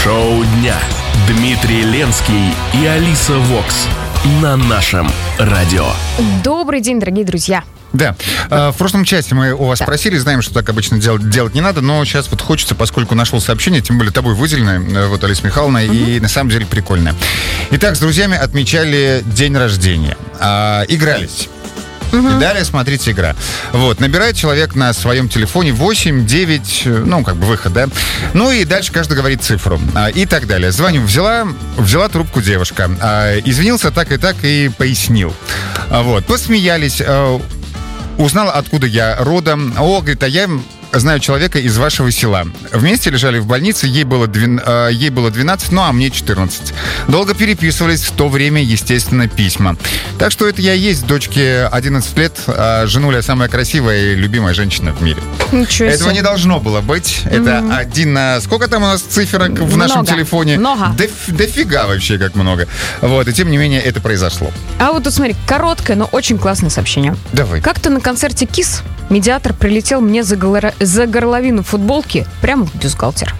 Шоу дня. Дмитрий Ленский и Алиса Вокс на нашем радио. Добрый день, дорогие друзья. Да. В прошлом часе мы у вас спросили, знаем, что так обычно делать не надо, но сейчас вот хочется, поскольку нашел сообщение, тем более тобой выделенное, вот, Алиса Михайловна, и на самом деле прикольное. Итак, с друзьями отмечали день рождения. Игрались. И далее, смотрите, игра. Вот, набирает человек на своем телефоне 8, 9, выход, да? Ну и дальше каждый говорит цифру. И так далее. Звоню, взяла трубку девушка. Извинился так и пояснил. Вот, посмеялись. Узнала, откуда я родом. Говорит, я знаю человека из вашего села. Вместе лежали в больнице, ей было 12, а мне 14. Долго переписывались, в то время, естественно, письма. Так что это я и есть, дочке 11 лет, а женуля самая красивая и любимая женщина в мире. Ничего себе. Этого не должно было быть. Это один на... Сколько там у нас циферок в нашем телефоне? Много. Дофига вообще, как много. Вот, и тем не менее, это произошло. А вот тут смотри, короткое, но очень классное сообщение. Давай. Как-то на концерте KISS медиатор прилетел мне за горловину футболки прямо в бюстгальтер.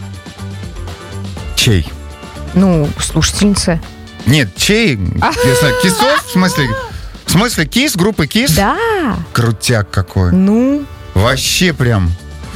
Чей? Слушательница. Нет, чей? Я знаю, Кисов? В смысле, Кис? Группы Кис? Да. Крутяк какой. Вообще прям.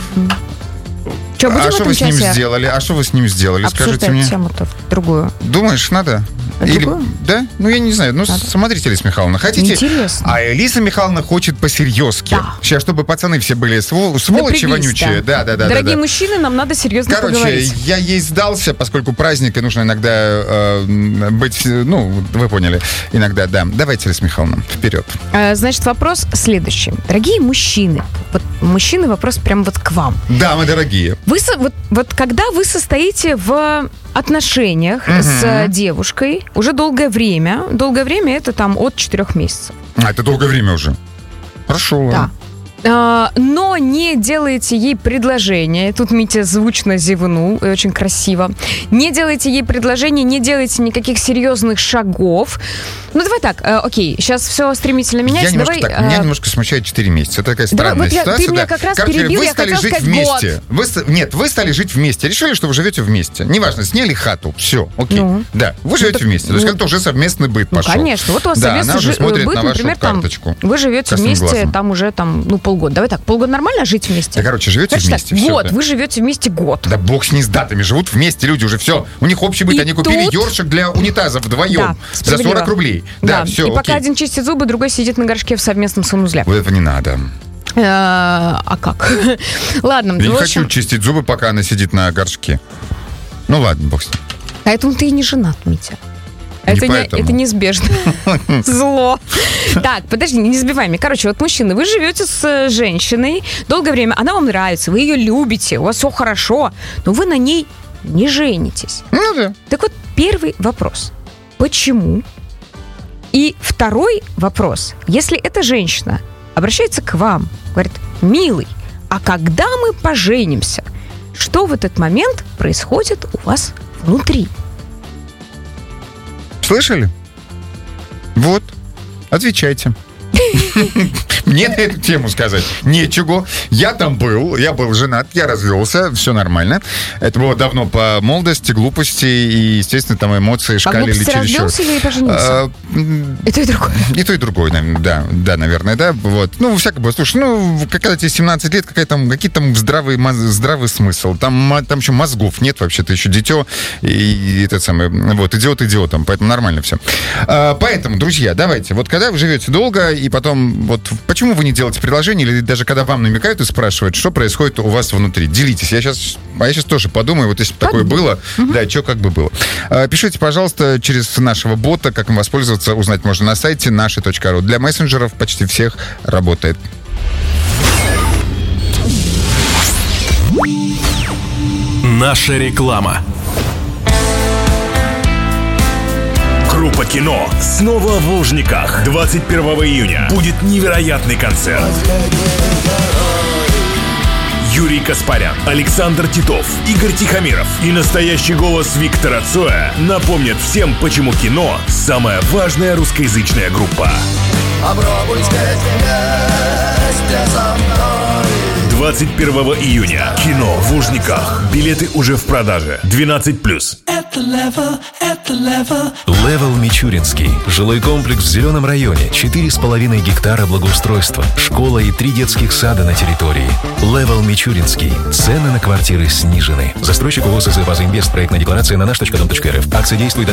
Что, будем А что вы с ним сделали? Скажите мне. Тему-то другую. Думаешь, надо? Другую? Да? Я не знаю. Смотрите, Алиса Михайловна, хотите? Интересно. А Алиса Михайловна хочет по-серьезки. Да. Сейчас, чтобы пацаны все были сволочи вонючие. Да. Дорогие мужчины, нам надо серьезно поговорить. Я ей сдался, поскольку праздник, и нужно иногда быть, вы поняли, иногда, да. Давайте, Алиса Михайловна, вперед. Значит, вопрос следующий. Дорогие мужчины, мужчины, вопрос прям вот к вам. Да, мы дорогие. Вот когда вы состоите в отношениях с девушкой уже долгое время это там от 4 месяцев. Это долгое время уже. Хорошо. Да. Но не делаете ей предложение. Тут Митя звучно зевнул, очень красиво. Не делаете ей предложение, не делаете никаких серьезных шагов. Давай так, окей, сейчас все стремительно меняется. Меня немножко смущает 4 месяца. Это такая странная ситуация. Ты меня как раз перебил, я хотела сказать вместе. Вы стали жить вместе. Решили, что вы живете вместе. Неважно, сняли хату. Все, окей. Да, вы живете вместе. То есть как-то уже совместный быт пошел. Конечно, вот у вас совместный быт, например, там, вы живете вместе, там уже полгода. Давай так, полгода нормально жить вместе? Да, живете вместе. Год, вы живете вместе год. Да бог с ней с датами, живут вместе люди уже, все. У них общий быт, они купили ёршик для унитаза вдвоем за 40 рублей. Да, все, и пока один чистит зубы, другой сидит на горшке в совместном санузле. Вот это не надо. А как? Ладно. Я не хочу чистить зубы, пока она сидит на горшке. Ладно, бог с ней. Поэтому ты и не женат, Митя. Это неизбежно. Зло. Так, подожди, не сбивай меня. Вот, мужчины, вы живете с женщиной долгое время, она вам нравится, вы ее любите, у вас все хорошо, но вы на ней не женитесь. Да. Так вот, первый вопрос. Почему? И второй вопрос. Если эта женщина обращается к вам, говорит: милый, а когда мы поженимся? Что в этот момент происходит у вас внутри? Слышали? Вот, отвечайте. Мне на эту тему сказать нечего. Я был женат, я развелся, все нормально. Это было давно по молодости, глупости и, естественно, там эмоции шкалили через счет. Развелся или поженился? И то, и другое. И то, и другое, да, наверное, да. Вот. Всякое было. Слушай, когда тебе 17 лет, какие там здравый смысл? Там еще мозгов нет вообще, ты еще дитё, и этот самый, идиот идиотом, поэтому нормально все. Поэтому, друзья, давайте, когда вы живете долго, и потом, почему вы не делаете предложение, или даже когда вам намекают и спрашивают, что происходит у вас внутри? Делитесь. Я сейчас тоже подумаю, если бы такое было, что как бы было. Пишите, пожалуйста, через нашего бота, как им воспользоваться, узнать можно на сайте наши.ру. Для мессенджеров почти всех работает. Наша реклама. Группа «Кино» снова в Лужниках. 21 июня будет невероятный концерт. Юрий Каспарян, Александр Титов, Игорь Тихомиров и настоящий голос Виктора Цоя напомнят всем, почему «Кино» — самая важная русскоязычная группа. Попробуйте вместе со мной. 21 июня. Кино в Лужниках. Билеты уже в продаже. 12+. Левел Мичуринский. Жилой комплекс в Зеленом районе. 4,5 гектара благоустройства. Школа и 3 детских сада на территории. Левел Мичуринский. Цены на квартиры снижены. Застройщик ООО СЗ «База Инвест». Проектная декларация на наш.дом.рф. Акция действует до